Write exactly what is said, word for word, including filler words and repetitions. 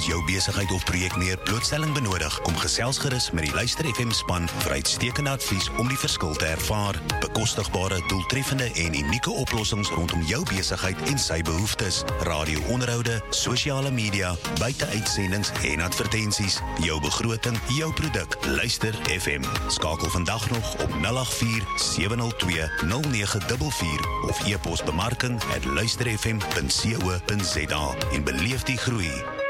As jou besigheid of projek meer blootstelling benodig, kom gesels gerus met die Luister F M span vir uitstekende advies om die verskil te ervaar. Bekostigbare, doeltreffende en unieke oplossings rondom jou besigheid en sy behoeftes. Radio-onderhoude, sosiale media, buiteuitsendings en advertensies. Jou begroting, jou produk. Luister F M. Skakel vandag nog op nul agt vier sewe nul twee nul nege vier vier of e-pos bemarking at luister f m punt co punt za en beleef die groei.